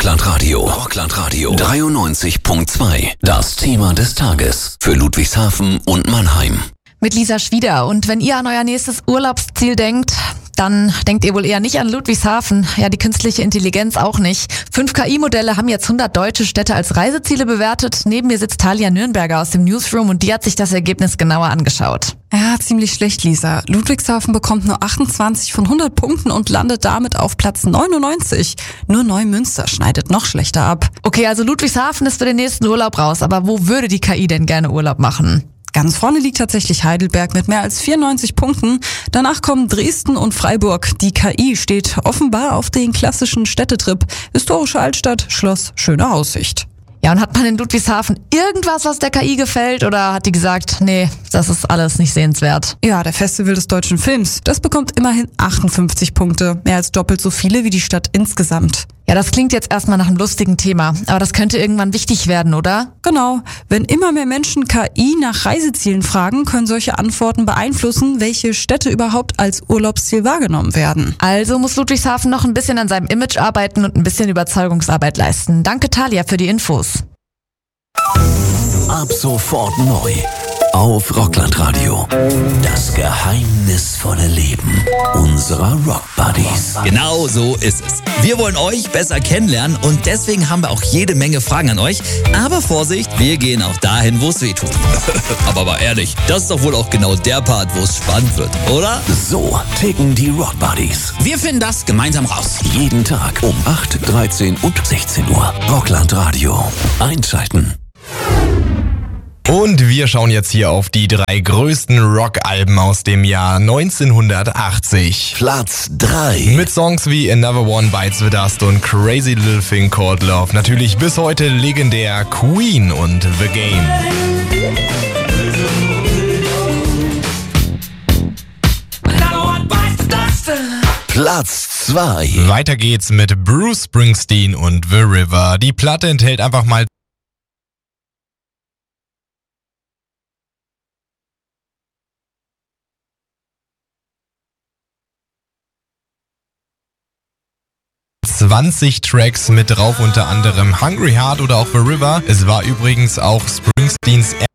Rockland Radio 93.2. Das Thema des Tages für Ludwigshafen und Mannheim. Mit Lisa Schwieder. Und wenn ihr an euer nächstes Urlaubsziel denkt, dann denkt ihr wohl eher nicht an Ludwigshafen. Ja, die künstliche Intelligenz auch nicht. 5 KI-Modelle haben jetzt 100 deutsche Städte als Reiseziele bewertet. Neben mir sitzt Talia Nürnberger aus dem Newsroom und die hat sich das Ergebnis genauer angeschaut. Ja, ziemlich schlecht, Lisa. Ludwigshafen bekommt nur 28 von 100 Punkten und landet damit auf Platz 99. Nur Neumünster schneidet noch schlechter ab. Okay, also Ludwigshafen ist für den nächsten Urlaub raus. Aber wo würde die KI denn gerne Urlaub machen? Ganz vorne liegt tatsächlich Heidelberg mit mehr als 94 Punkten. Danach kommen Dresden und Freiburg. Die KI steht offenbar auf den klassischen Städtetrip. Historische Altstadt, Schloss, schöne Aussicht. Ja, und hat man in Ludwigshafen irgendwas, was der KI gefällt? Oder hat die gesagt, nee, das ist alles nicht sehenswert? Ja, der Festival des deutschen Films. Das bekommt immerhin 58 Punkte. Mehr als doppelt so viele wie die Stadt insgesamt. Ja, das klingt jetzt erstmal nach einem lustigen Thema. Aber das könnte irgendwann wichtig werden, oder? Genau. Wenn immer mehr Menschen KI nach Reisezielen fragen, können solche Antworten beeinflussen, welche Städte überhaupt als Urlaubsziel wahrgenommen werden. Also muss Ludwigshafen noch ein bisschen an seinem Image arbeiten und ein bisschen Überzeugungsarbeit leisten. Danke, Talia, für die Infos. Ab sofort neu auf Rockland Radio. Das geheimnisvolle Leben unserer Rock-Buddies. Genau so ist es. Wir wollen euch besser kennenlernen und deswegen haben wir auch jede Menge Fragen an euch. Aber Vorsicht, wir gehen auch dahin, wo es weh tut. Aber ehrlich, das ist doch wohl auch genau der Part, wo es spannend wird, oder? So ticken die Rock-Buddies. Wir finden das gemeinsam raus. Jeden Tag um 8, 13 und 16 Uhr. Rockland Radio. Einschalten. Und wir schauen jetzt hier auf die 3 größten Rock-Alben aus dem Jahr 1980. Platz 3. Mit Songs wie Another One Bites the Dust und Crazy Little Thing Called Love. Natürlich bis heute legendär Queen und The Game. Platz 2. Weiter geht's mit Bruce Springsteen und The River. Die Platte enthält einfach mal 20 Tracks mit drauf, unter anderem Hungry Heart oder auch The River. Es war übrigens auch Springsteens